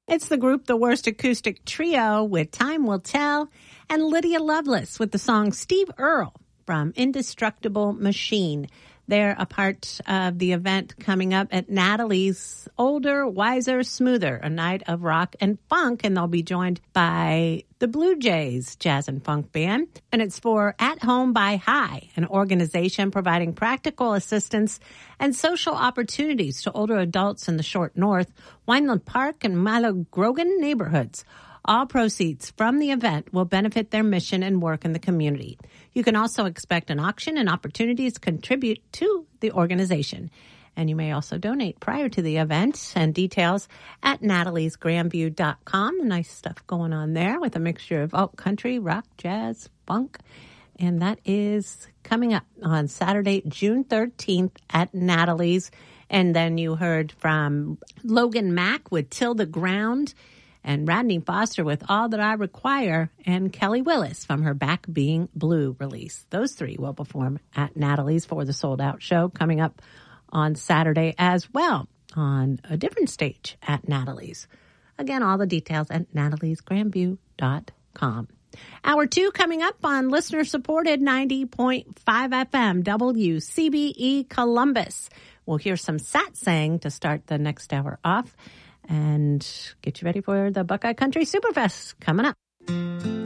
It's the group The Worst Acoustic Trio with Time Will Tell, and Lydia Lovelace with the song Steve Earle from Indestructible Machine. They're a part of the event coming up at Natalie's Older, Wiser, Smoother, a night of rock and funk, and they'll be joined by the Blue Jays Jazz and Funk Band. And it's for At Home by High, an organization providing practical assistance and social opportunities to older adults in the Short North, Wineland Park, and Milo Grogan neighborhoods. All proceeds from the event will benefit their mission and work in the community. You can also expect an auction and opportunities to contribute to the organization. And you may also donate prior to the event, and details at nataliesgrandview.com. Nice stuff going on there with a mixture of alt country, rock, jazz, funk. And that is coming up on Saturday, June 13th at Natalie's. And then you heard from Logan Mack with Till the Ground, and Rodney Foster with All That I Require, and Kelly Willis from her Back Being Blue release. Those three will perform at Natalie's for the Sold Out show coming up on Saturday as well on a different stage at Natalie's. Again, all the details at nataliesgrandview.com. Hour 2 coming up on listener-supported 90.5 FM WCBE Columbus. We'll hear some satsang to start the next hour off and get you ready for the Buckeye Country Superfest coming up.